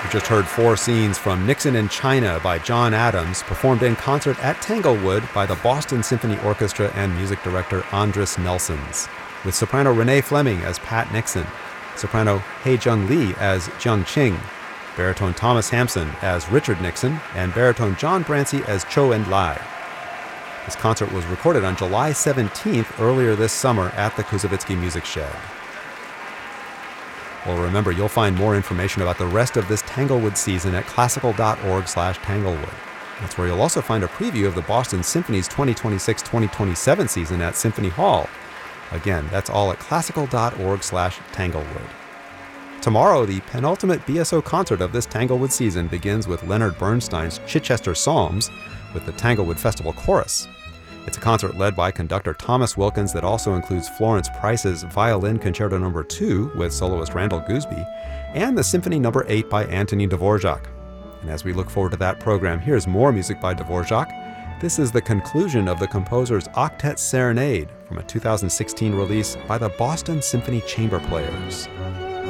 We just heard four scenes from Nixon in China by John Adams, performed in concert at Tanglewood by the Boston Symphony Orchestra and music director Andris Nelsons, with soprano Renee Fleming as Pat Nixon, soprano Hae-Jung Lee as Jung Ching, baritone Thomas Hampson as Richard Nixon, and baritone John Brancy as Cho En-lai. This concert was recorded on July 17th earlier this summer at the Kuzovitsky Music Shed. Well, remember, you'll find more information about the rest of this Tanglewood season at classical.org/Tanglewood. That's where you'll also find a preview of the Boston Symphony's 2026-2027 season at Symphony Hall. Again, that's all at classical.org/Tanglewood. Tomorrow, the penultimate BSO concert of this Tanglewood season begins with Leonard Bernstein's Chichester Psalms with the Tanglewood Festival Chorus. It's a concert led by conductor Thomas Wilkins that also includes Florence Price's Violin Concerto No. 2 with soloist Randall Gooseby, and the Symphony No. 8 by Antony Dvorak. And as we look forward to that program, here's more music by Dvorak. This is the conclusion of the composer's Octet Serenade from a 2016 release by the Boston Symphony Chamber Players.